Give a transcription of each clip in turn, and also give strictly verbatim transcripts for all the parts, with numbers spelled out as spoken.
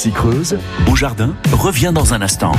Ici Creuse, au jardin, revient dans un instant.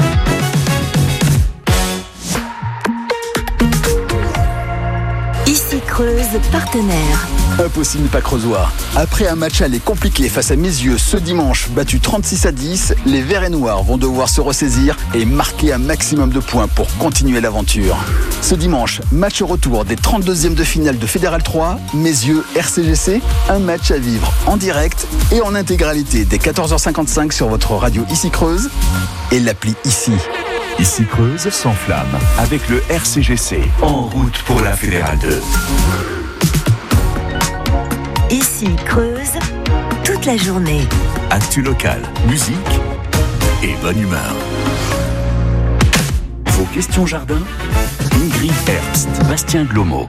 Ici Creuse, partenaire. Impossible pas creusois. Après un match aller compliqué face à Messieux ce dimanche, battu trente-six à dix, les Verts et Noirs vont devoir se ressaisir et marquer un maximum de points pour continuer l'aventure. Ce dimanche, match retour des trente-deuxièmes de finale de Fédéral trois, Messieux R C G C, un match à vivre en direct et en intégralité dès quatorze heures cinquante-cinq sur votre radio Ici Creuse et l'appli Ici. Ici Creuse s'enflamme avec le R C G C en route pour la Fédérale deux. Ici Creuse, toute la journée. Actu local, musique et bonne humeur. Vos questions jardin, Ingrid Herbst, Bastien Glomo.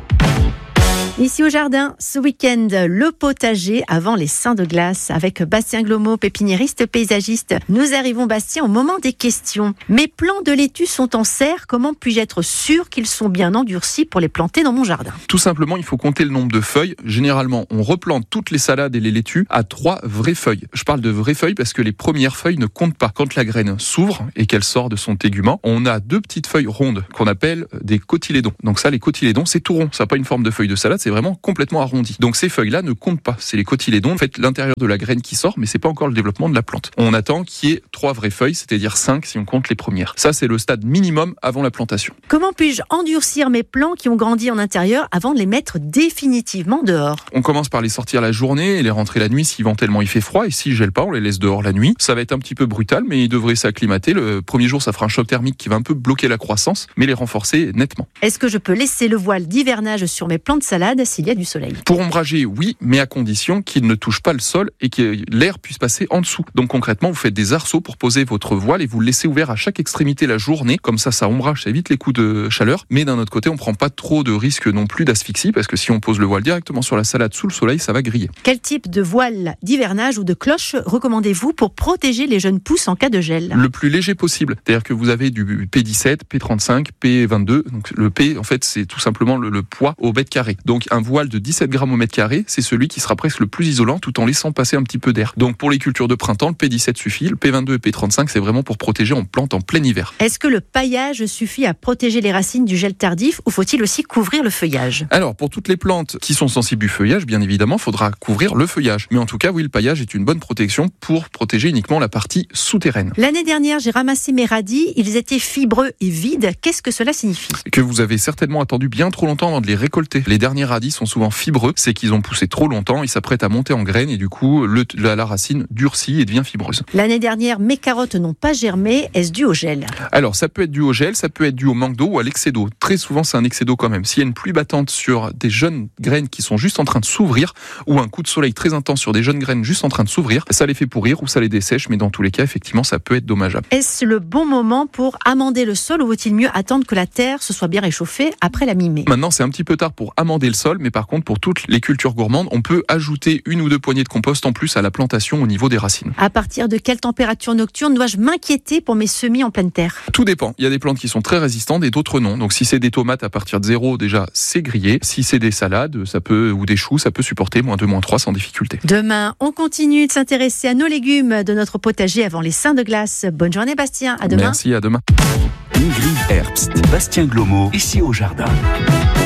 Ici au jardin, ce week-end, le potager avant les Saints de glace avec Bastien Glomo, pépiniériste paysagiste. Nous arrivons, Bastien, au moment des questions. Mes plants de laitue sont en serre. Comment puis-je être sûr qu'ils sont bien endurcis pour les planter dans mon jardin ? Tout simplement, il faut compter le nombre de feuilles. Généralement, on replante toutes les salades et les laitues à trois vraies feuilles. Je parle de vraies feuilles parce que les premières feuilles ne comptent pas. Quand la graine s'ouvre et qu'elle sort de son tégument, on a deux petites feuilles rondes qu'on appelle des cotylédons. Donc ça, les cotylédons, c'est tout rond. Ça n'a pas une forme de feuille de salade, c'est vraiment complètement arrondi. Donc ces feuilles-là ne comptent pas. C'est les cotylédons, en fait, l'intérieur de la graine qui sort, mais c'est pas encore le développement de la plante. On attend qu'il y ait trois vraies feuilles, c'est-à-dire cinq si on compte les premières. Ça, c'est le stade minimum avant la plantation. Comment puis-je endurcir mes plants qui ont grandi en intérieur avant de les mettre définitivement dehors ? On commence par les sortir la journée et les rentrer la nuit si éventuellement il fait froid, et s'ils gèlent pas, on les laisse dehors la nuit. Ça va être un petit peu brutal, mais ils devraient s'acclimater. Le premier jour, ça fera un choc thermique qui va un peu bloquer la croissance, mais les renforcer nettement. Est-ce que je peux laisser le voile d'hivernage sur mes plants de salade s'il y a du soleil ? Pour ombrager, oui, mais à condition qu'il ne touche pas le sol et que l'air puisse passer en dessous. Donc concrètement, vous faites des arceaux pour poser votre voile et vous le laissez ouvert à chaque extrémité la journée. Comme ça, ça ombrage, ça évite les coups de chaleur. Mais d'un autre côté, on prend pas trop de risque non plus d'asphyxie parce que si on pose le voile directement sur la salade sous le soleil, ça va griller. Quel type de voile d'hivernage ou de cloche recommandez-vous pour protéger les jeunes pousses en cas de gel ? Le plus léger possible. C'est-à-dire que vous avez du P dix-sept, P trente-cinq, P vingt-deux. Donc le P, en fait, c'est tout simplement le, le poids au mètre carré. Donc un voile de dix-sept grammes au mètre carré, c'est celui qui sera presque le plus isolant tout en laissant passer un petit peu d'air. Donc pour les cultures de printemps, le P dix-sept suffit. Le P vingt-deux et P trente-cinq, c'est vraiment pour protéger en plante en plein hiver. Est-ce que le paillage suffit à protéger les racines du gel tardif ou faut-il aussi couvrir le feuillage ? Alors pour toutes les plantes qui sont sensibles du feuillage, bien évidemment, il faudra couvrir le feuillage. Mais en tout cas, oui, le paillage est une bonne protection pour protéger uniquement la partie souterraine. L'année dernière, j'ai ramassé mes radis. Ils étaient fibreux et vides. Qu'est-ce que cela signifie ? Que vous avez certainement attendu bien trop longtemps avant de les récolter. Les derniers radis sont souvent fibreux, c'est qu'ils ont poussé trop longtemps, ils s'apprêtent à monter en graines et du coup, le, la, la racine durcit et devient fibreuse. L'année dernière, mes carottes n'ont pas germé. Est-ce dû au gel ? Alors, ça peut être dû au gel, ça peut être dû au manque d'eau ou à l'excès d'eau. Très souvent, c'est un excès d'eau quand même. S'il y a une pluie battante sur des jeunes graines qui sont juste en train de s'ouvrir ou un coup de soleil très intense sur des jeunes graines juste en train de s'ouvrir, ça les fait pourrir ou ça les dessèche, mais dans tous les cas, effectivement, ça peut être dommageable. Est-ce le bon moment pour amender le sol ou vaut-il mieux attendre que la terre se soit bien réchauffée après la mi-mai ? Maintenant, c'est un petit peu tard pour amender le sol, mais par contre, pour toutes les cultures gourmandes, on peut ajouter une ou deux poignées de compost en plus à la plantation au niveau des racines. À partir de quelle température nocturne dois-je m'inquiéter pour mes semis en pleine terre ? Tout dépend. Il y a des plantes qui sont très résistantes et d'autres non. Donc si c'est des tomates à partir de zéro, déjà c'est grillé. Si c'est des salades, ça peut ou des choux, ça peut supporter moins deux, moins trois sans difficulté. Demain, on continue de s'intéresser à nos légumes de notre potager avant les Saints de glace. Bonne journée Bastien, à demain. Merci, à demain. Ingrid Herbst, Bastien Glomo, ici au jardin.